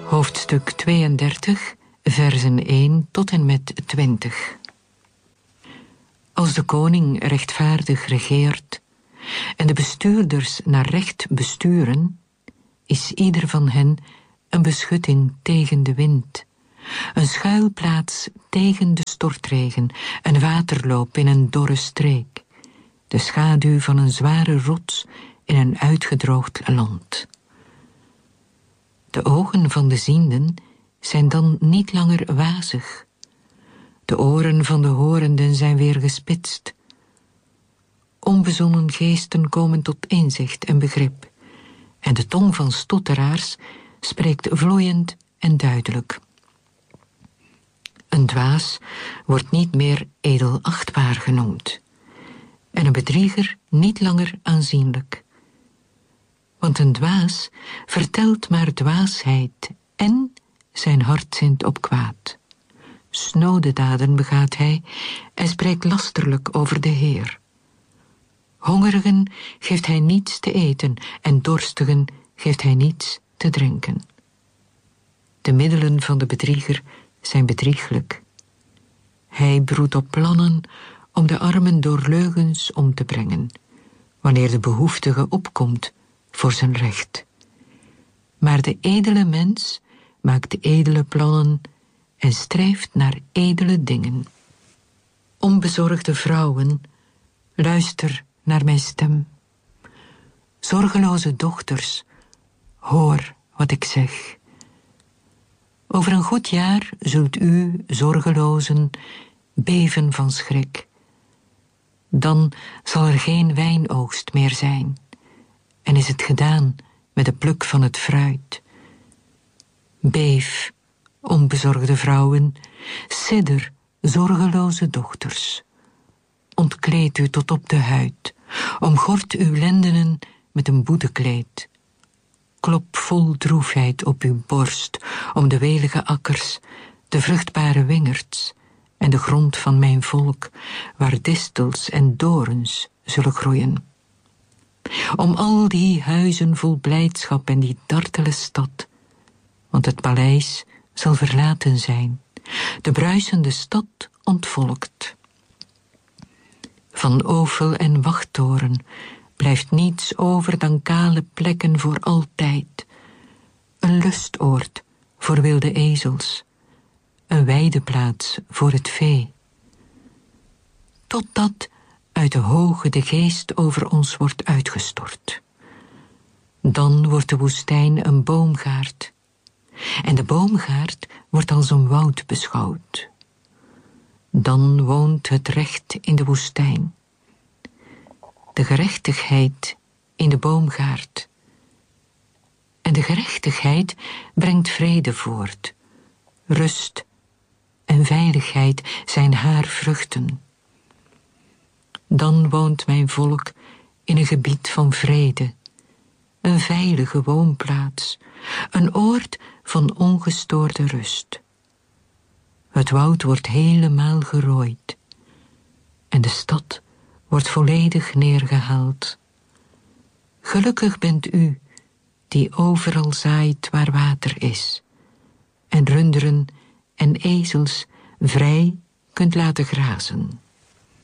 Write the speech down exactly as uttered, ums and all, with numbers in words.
Hoofdstuk tweeëndertig, versen één tot en met twintig. Als de koning rechtvaardig regeert en de bestuurders naar recht besturen, is ieder van hen een beschutting tegen de wind, een schuilplaats tegen de stortregen, een waterloop in een dorre streek, de schaduw van een zware rots in een uitgedroogd land. De ogen van de zienden zijn dan niet langer wazig. De oren van de horenden zijn weer gespitst. Onbezonnen geesten komen tot inzicht en begrip, en de tong van stotteraars spreekt vloeiend en duidelijk. Een dwaas wordt niet meer edelachtbaar genoemd, en een bedrieger niet langer aanzienlijk. Want een dwaas vertelt maar dwaasheid en zijn hart zint op kwaad. Snode daden begaat hij en spreekt lasterlijk over de Heer. Hongerigen geeft hij niets te eten en dorstigen geeft hij niets te drinken. De middelen van de bedrieger zijn bedrieglijk. Hij broedt op plannen om de armen door leugens om te brengen, wanneer de behoeftige opkomt voor zijn recht. Maar de edele mens maakt edele plannen en streeft naar edele dingen. Onbezorgde vrouwen, luister naar mijn stem. Zorgeloze dochters, hoor wat ik zeg. Over een goed jaar zult u, zorgelozen, beven van schrik. Dan zal er geen wijnoogst meer zijn, en is het gedaan met de pluk van het fruit. Beef, onbezorgde vrouwen, sidder, zorgeloze dochters. Ontkleed u tot op de huid, omgord uw lendenen met een boedekleed. Klop vol droefheid op uw borst, om de welige akkers, de vruchtbare wingerds en de grond van mijn volk, waar distels en dorens zullen groeien. Om al die huizen vol blijdschap en die dartele stad, want het paleis zal verlaten zijn, de bruisende stad ontvolkt. Van Ofel en Wachttoren blijft niets over dan kale plekken voor altijd, een lustoord voor wilde ezels, een weideplaats voor het vee. Totdat uit de hoge de geest over ons wordt uitgestort. Dan wordt de woestijn een boomgaard, en de boomgaard wordt als een woud beschouwd. Dan woont het recht in de woestijn, de gerechtigheid in de boomgaard. En de gerechtigheid brengt vrede voort, rust en veiligheid zijn haar vruchten. Dan woont mijn volk in een gebied van vrede, een veilige woonplaats, een oord van ongestoorde rust. Het woud wordt helemaal gerooid en de stad wordt volledig neergehaald. Gelukkig bent u die overal zaait waar water is, en runderen en ezels vrij kunt laten grazen.